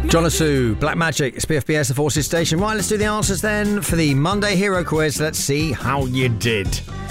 Jonasu, Black Magic, it's BFBS, the Forces Station. Right, let's do the answers then for the Monday Hero Quiz. Let's see how you did.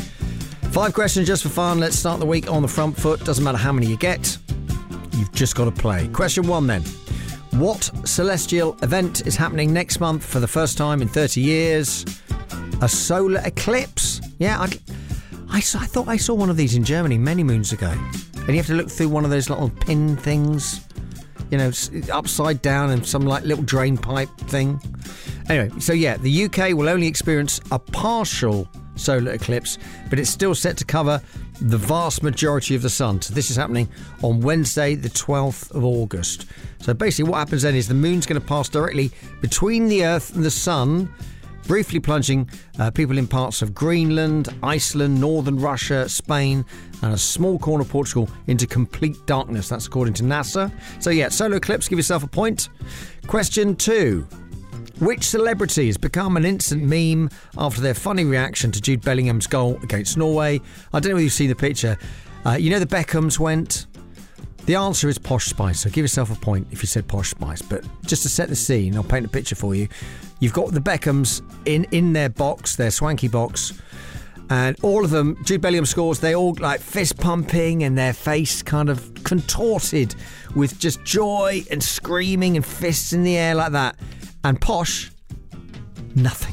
5 questions just for fun. Let's start the week on the front foot. Doesn't matter how many you get. You've just got to play. Question 1 then. What celestial event is happening next month for the first time in 30 years? A solar eclipse? Yeah, I thought I saw one of these in Germany many moons ago. And you have to look through one of those little pin things, you know, upside down and some like little drain pipe thing. Anyway, so yeah, the UK will only experience a partial solar eclipse, but it's still set to cover the vast majority of the sun. So this is happening on Wednesday, the 12th of August. So basically what happens then is the moon's going to pass directly between the Earth and the sun, briefly plunging people in parts of Greenland, Iceland, northern Russia, Spain, and a small corner of Portugal into complete darkness. That's according to NASA. So yeah, solar eclipse, give yourself a point. Question 2. Which celebrity has become an instant meme after their funny reaction to Jude Bellingham's goal against Norway? I don't know if you've seen the picture. You know the Beckhams went? The answer is Posh Spice, so give yourself a point if you said Posh Spice. But just to set the scene, I'll paint a picture for you. You've got the Beckhams in their box, their swanky box, and all of them, Jude Bellingham scores, they all like fist pumping and their face kind of contorted with just joy and screaming and fists in the air like that. And Posh, nothing.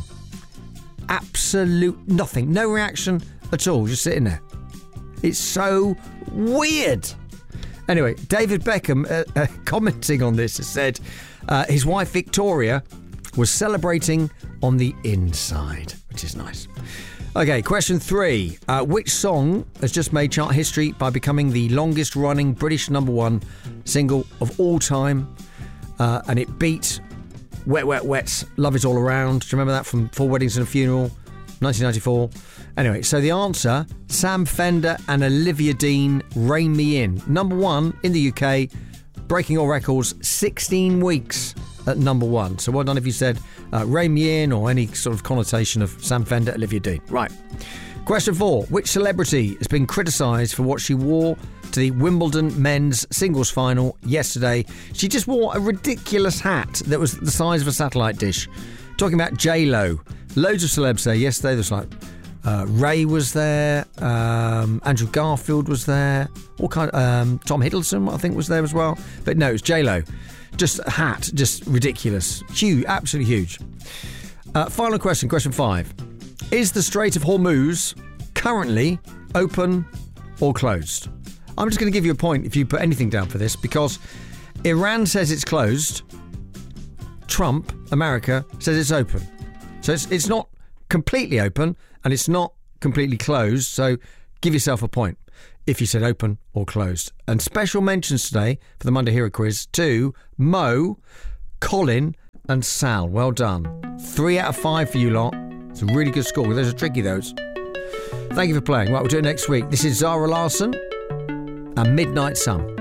Absolute nothing. No reaction at all, just sitting there. It's so weird. Anyway, David Beckham, commenting on this, has said his wife Victoria was celebrating on the inside, which is nice. Okay, question 3. Which song has just made chart history by becoming the longest running British #1 single of all time? And it beat Wet Wet Wet's Love Is All Around. Do you remember that from 4 Weddings and a Funeral, 1994? Anyway, so the answer, Sam Fender and Olivia Dean, Rein Me In. #1 in the UK, breaking all records, 16 weeks at #1. So well done if you said Rein Me In or any sort of connotation of Sam Fender, Olivia Dean. Right. Question 4. Which celebrity has been criticised for what she wore to the Wimbledon men's singles final yesterday? She just wore a ridiculous hat that was the size of a satellite dish. Talking about J-Lo. Loads of celebs there yesterday. There's like Ray was there, Andrew Garfield was there, all kind of, Tom Hiddleston I think was there as well. But no, it's J-Lo. Just a hat, just ridiculous. Huge, absolutely huge. Final question, question 5. Is the Strait of Hormuz currently open or closed? I'm just going to give you a point if you put anything down for this, because Iran says it's closed. Trump, America, says it's open. So it's not completely open and it's not completely closed. So give yourself a point if you said open or closed. And special mentions today for the Monday Hero Quiz to Mo, Colin and Sal. Well done. 3 out of 5 for you lot. It's a really good score. Those are tricky, those. Thank you for playing. Right, we'll do it next week. This is Zara Larsson and Midnight Sun.